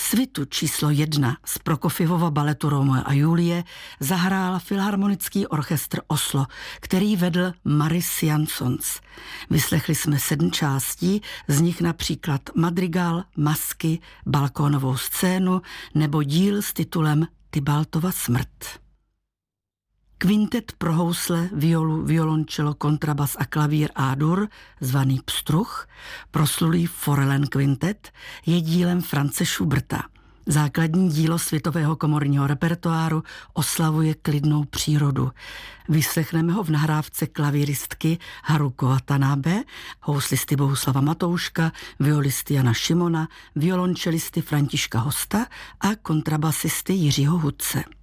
Svitu číslo 1 z Prokofjevova baletu Romeo a Julie zahrál Filharmonický orchestr Oslo, který vedl Maris Jansons. Vyslechli jsme 7 částí, z nich například madrigal, masky, balkónovou scénu nebo díl s titulem Tybaltova smrt. Kvintet pro housle, violu, violončelo, kontrabas a klavír A-dur, zvaný Pstruh, proslulý Forelen kvintet, je dílem Franze Schuberta. Základní dílo světového komorního repertoáru oslavuje klidnou přírodu. Vyslechneme ho v nahrávce klavíristky Haruko Watanabe, houslisty Bohuslava Matouška, violisty Jana Šimona, violončelisty Františka Hosta a kontrabasisty Jiřího Hudce.